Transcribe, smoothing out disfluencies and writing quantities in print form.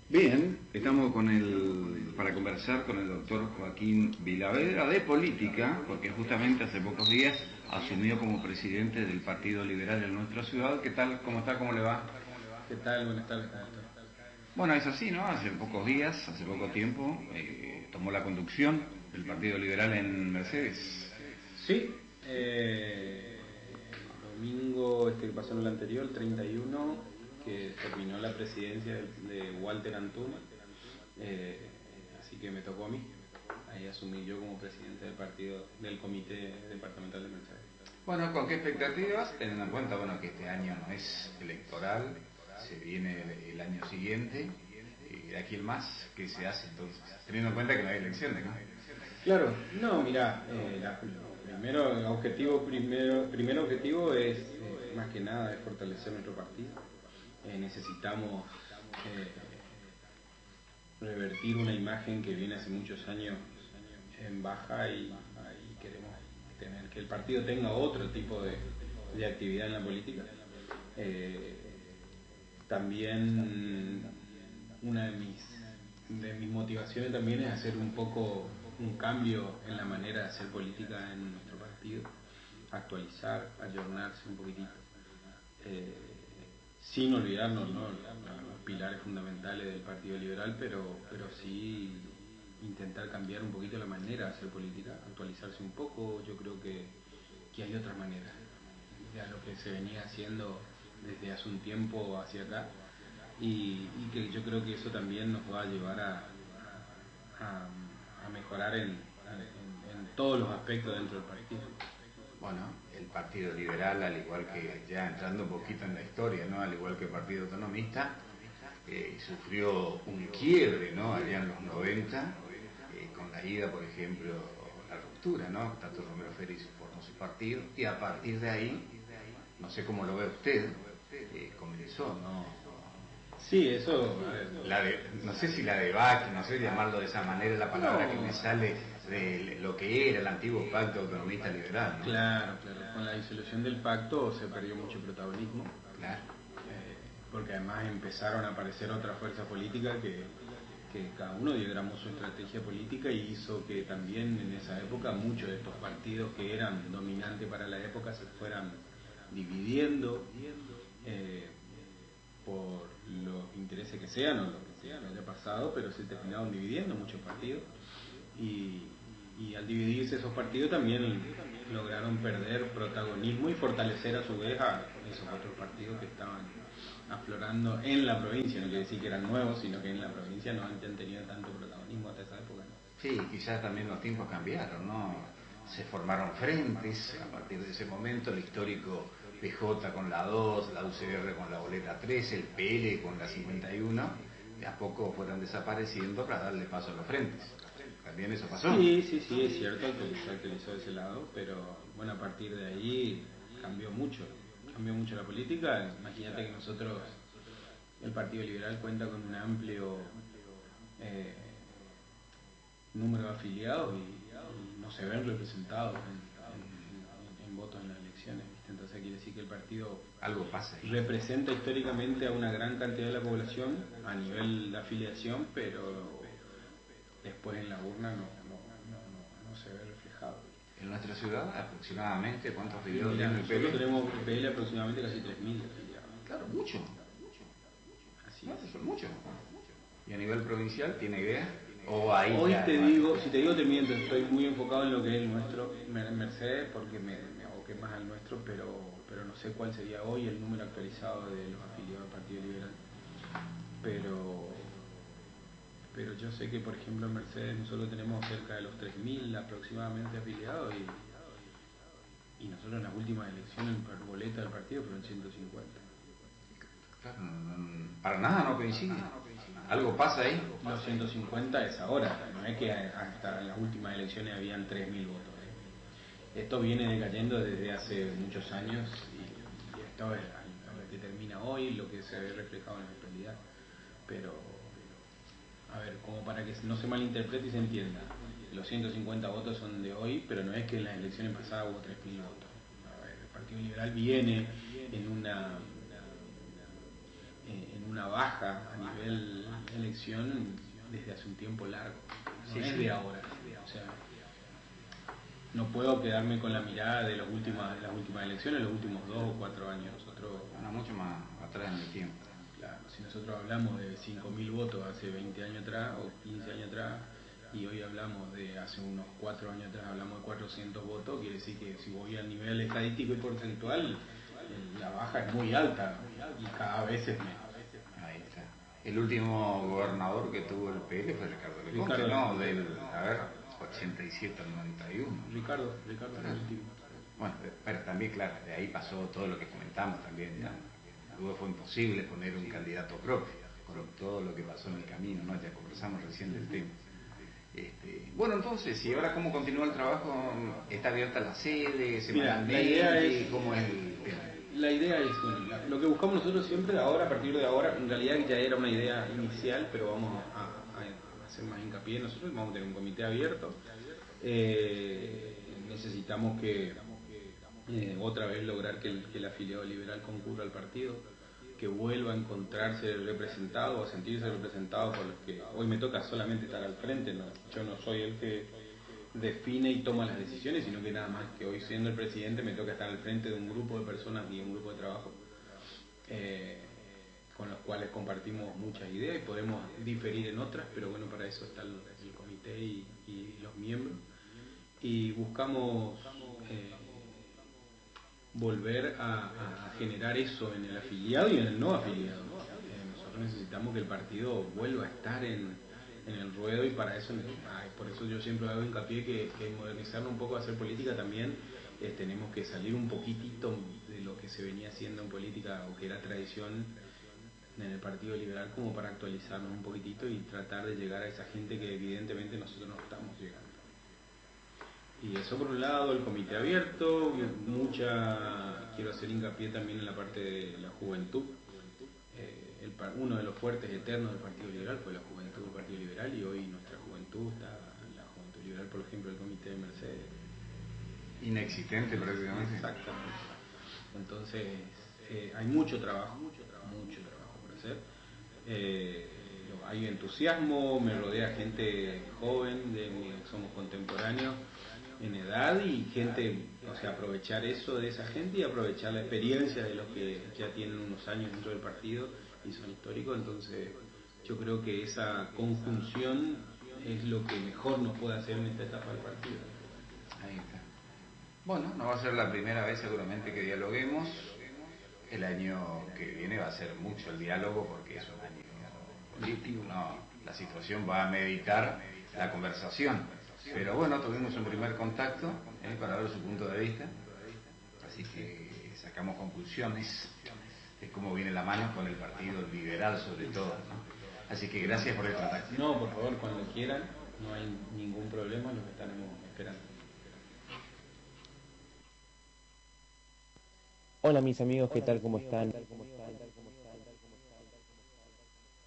Bien, estamos para conversar con el doctor Joaquín Vilavedra de política, porque justamente hace pocos días asumió como presidente del Partido Liberal en nuestra ciudad. ¿Qué tal? ¿Cómo está? ¿Cómo le va? ¿Qué tal? Buenas tardes, ¿cómo estás? Bueno, es así, ¿no? Hace pocos días, hace poco tiempo, tomó la conducción del Partido Liberal en Mercedes. Sí, domingo que pasó en el anterior, el 31, que terminó la presidencia de Walter Antuna, así que me tocó a mí. Ahí asumí yo como presidente del partido, del comité departamental de Mercedes. Bueno, ¿con qué expectativas? Teniendo en cuenta, bueno, que este año no es electoral, se viene el año siguiente, y de aquí en más, ¿qué se hace entonces? Teniendo en cuenta que no hay elecciones, ¿no? Claro, no, mira, primer objetivo es más que nada es fortalecer nuestro partido. Necesitamos revertir una imagen que viene hace muchos años en baja y queremos tener que el partido tenga otro tipo de actividad en la política. Eh, También una de mis motivaciones también es hacer un poco un cambio en la manera de hacer política en nuestro partido, actualizar, ayornarse un poquitito, eh, sin olvidarnos, ¿no?, los pilares fundamentales del Partido Liberal, pero sí intentar cambiar un poquito la manera de hacer política, actualizarse un poco. Yo creo que hay otras maneras de lo que se venía haciendo desde hace un tiempo hacia acá, y que yo creo que eso también nos va a llevar a mejorar en todos los aspectos dentro del partido. Bueno, el Partido Liberal, al igual que ya entrando un poquito en la historia, ¿no? Al igual que el Partido Autonomista, sufrió un quiebre, ¿no? Allá en los 90, con la ida, por ejemplo, la ruptura, ¿no? Tato Romero Félix formó su partido y a partir de ahí, no sé cómo lo ve usted, comenzó, ¿no? Sí, eso, No sé si la debacle, no sé llamarlo de esa manera, la palabra que me no, sale de lo que era el antiguo pacto autonomista liberal, ¿no? claro, claro, con la disolución del pacto se perdió mucho protagonismo, Claro. porque además empezaron a aparecer otras fuerzas políticas que cada uno diagramó su estrategia política y hizo que también en esa época muchos de estos partidos que eran dominantes para la época se fueran dividiendo, eh, por los intereses que sean o lo que haya pasado, pero se terminaron dividiendo muchos partidos y, y al dividirse esos partidos también lograron perder protagonismo y fortalecer a su vez a esos otros partidos que estaban aflorando en la provincia. No quiere decir que eran nuevos, sino que en la provincia no han tenido tanto protagonismo hasta esa época, ¿no? Sí, quizás también los tiempos cambiaron, ¿no? Se formaron frentes a partir de ese momento, el histórico PJ con la 2, la UCR con la boleta 3, el PL con la 51, de a poco fueron desapareciendo para darle paso a los frentes. También eso pasó. Sí, sí, sí, es cierto que se actualizó de ese lado, pero bueno, a partir de ahí cambió mucho la política. Imagínate que nosotros, el Partido Liberal cuenta con un amplio eh, número de afiliados y no se ven representados en votos en las elecciones, ¿viste? Entonces quiere decir que el partido Algo pasa ahí. representa históricamente a una gran cantidad de la población a nivel de afiliación, pero después en la urna no se ve reflejado. En nuestra ciudad, aproximadamente, ¿cuántos Y afiliados mira, tiene el nosotros PL? tenemos PL aproximadamente casi 3.000 afiliados. Claro, mucho. Así No, es. son muchos. ¿Y a nivel provincial tiene idea? O ahí Hoy ya te no hay. digo, si te digo te miento, estoy muy enfocado en lo que es el nuestro Mercedes porque me aboqué más al nuestro, pero no sé cuál sería hoy el número actualizado de los afiliados del Partido Liberal. Pero, pero yo sé que, por ejemplo, en Mercedes nosotros tenemos cerca de los 3.000 aproximadamente afiliados y nosotros en las últimas elecciones por boleta del partido fueron 150. Claro, para nada no coincide. Algo pasa ahí. Los 150 es ahora, no es que hasta las últimas elecciones habían 3.000 votos. Esto viene decayendo desde hace muchos años y esto es lo que termina hoy, lo que se ve reflejado en la actualidad. Pero, a ver, como para que no se malinterprete y se entienda, los 150 votos son de hoy, pero no es que en las elecciones pasadas hubo 3.000 votos. A ver, el Partido Liberal viene en una una baja a nivel elección desde hace un tiempo largo, no Sí, es sí. de ahora. O sea, no puedo quedarme con la mirada de las últimas elecciones, los últimos 2 o 4 años. Nosotros, Bueno, mucho más atrás en el tiempo. claro, si nosotros hablamos de 5.000 votos hace 20 años atrás o 15 años atrás, y hoy hablamos de hace unos 4 años atrás, hablamos de 400 votos, quiere decir que si voy a nivel estadístico y porcentual, la baja es muy alta y cada vez es menos. Ahí está. El último gobernador que tuvo el PL fue Ricardo Leconte, Ricardo ¿no? Leconte. Del, a ver, 87 al 91. Ricardo es el último. Bueno, pero también, claro, de ahí pasó todo lo que comentamos también, ya. Luego fue imposible poner un candidato propio, con todo lo que pasó en el camino, ¿no? Ya conversamos recién del tema. Bueno, entonces, ¿y ahora cómo continúa el trabajo? ¿Está abierta la sede? ¿Semanalmente? La idea es, ¿Cómo es el tema? la idea es, bueno, lo que buscamos nosotros siempre, ahora, a partir de ahora, en realidad ya era una idea inicial, pero vamos a hacer más hincapié. Nosotros vamos a tener un comité abierto. Necesitamos que otra vez lograr que el afiliado liberal concurra al partido, que vuelva a encontrarse representado o a sentirse representado por los que hoy me toca solamente estar al frente, ¿no? Yo no soy el que define y toma las decisiones, sino que nada más que hoy siendo el presidente me toca estar al frente de un grupo de personas y un grupo de trabajo con los cuales compartimos muchas ideas y podemos diferir en otras, pero bueno, para eso está el comité y los miembros, y buscamos volver a generar eso en el afiliado y en el no afiliado. Nosotros necesitamos que el partido vuelva a estar en el ruedo, y para eso, por eso yo siempre hago hincapié que modernizarnos un poco, hacer política también, tenemos que salir un poquitito de lo que se venía haciendo en política o que era tradición en el Partido Liberal, como para actualizarnos un poquitito y tratar de llegar a esa gente que evidentemente nosotros no estamos llegando. Y eso por un lado, el comité abierto, quiero hacer hincapié también en la parte de la juventud. Uno de los fuertes eternos del Partido Liberal fue la juventud del Partido Liberal, y hoy nuestra juventud está, la juventud liberal, por ejemplo, el comité de Mercedes. Inexistente prácticamente. Exactamente. Entonces, hay mucho trabajo por hacer. Hay entusiasmo, me rodea gente joven, somos contemporáneos en edad, y gente, o sea, aprovechar eso de esa gente y aprovechar la experiencia de los que ya tienen unos años dentro del partido y son históricos. Entonces yo creo que esa conjunción es lo que mejor nos puede hacer en esta etapa del partido. Ahí está. Bueno, no va a ser la primera vez seguramente que dialoguemos. El año que viene va a ser mucho el diálogo porque es un año político, ¿no? La situación va a meditar la conversación. Pero bueno, tuvimos un primer contacto para ver su punto de vista, así que sacamos conclusiones de cómo viene la mano con el Partido Liberal sobre todo, ¿no? Así que gracias por el contacto. No, por favor, cuando quieran, no hay ningún problema, los estaremos esperando. Hola mis amigos, ¿qué tal? ¿Cómo están?